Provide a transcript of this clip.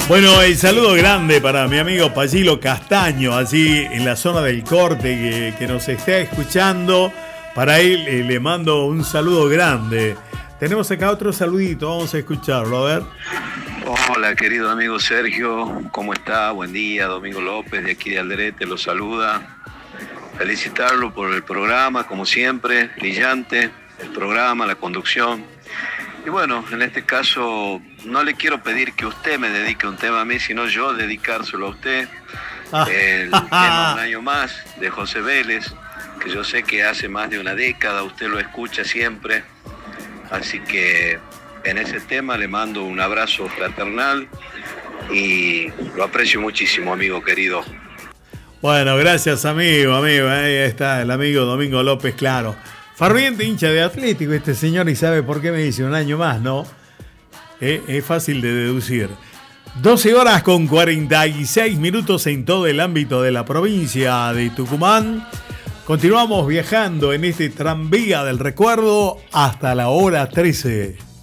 Bueno, el saludo grande para mi amigo Payilo Castaño, así en la zona del corte que nos está escuchando. Para él le mando un saludo grande. Tenemos acá otro saludito, vamos a escucharlo, a ver. Hola, querido amigo Sergio, ¿cómo está? Buen día, Domingo López de aquí de Alderete lo saluda. Felicitarlo por el programa, como siempre, brillante, el programa, la conducción. Y bueno, en este caso no le quiero pedir que usted me dedique un tema a mí, sino yo dedicárselo a usted. El tema Un año más de José Vélez, que yo sé que hace más de una década usted lo escucha siempre. Así que en ese tema le mando un abrazo fraternal y lo aprecio muchísimo, amigo querido. Bueno, gracias amigo. Ahí está el amigo Domingo López, claro. Ferviente hincha de Atlético este señor, y sabe por qué me dice un año más, ¿no? Es fácil de deducir. 12 horas con 46 minutos en todo el ámbito de la provincia de Tucumán. Continuamos viajando en este tranvía del recuerdo hasta la hora 13.